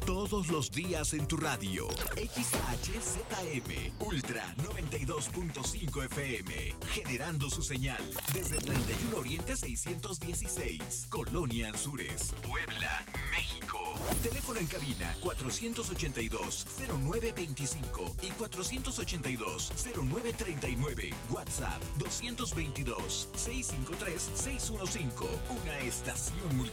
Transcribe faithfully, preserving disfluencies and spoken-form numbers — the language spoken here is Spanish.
Todos los días en tu radio. X H Z M Ultra noventa y dos punto cinco F M. Generando su señal desde treinta y uno Oriente seiscientos dieciséis. Colonia Anzures, Puebla, México. Teléfono en cabina cuatrocientos ochenta y dos, cero nueve veinticinco y cuatrocientos ochenta y dos, cero nueve treinta y nueve. WhatsApp doscientos veintidós, seiscientos cincuenta y tres, seiscientos quince. Una estación multi